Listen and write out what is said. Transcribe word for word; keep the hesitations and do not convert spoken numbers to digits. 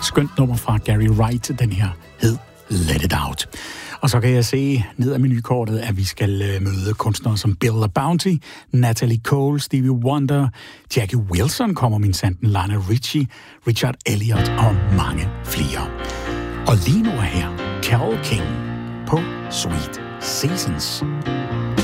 skønt nummer fra Gary Wright. Den her hed Let It Out. Og så kan jeg se ned af menukortet, at vi skal møde kunstnere som Bill LaBounty, Natalie Cole, Stevie Wonder, Jackie Wilson kommer min sanden, Lana Ritchie, Richard Elliott og mange flere. Og lige nu er her Carole King på Sweet Seasons.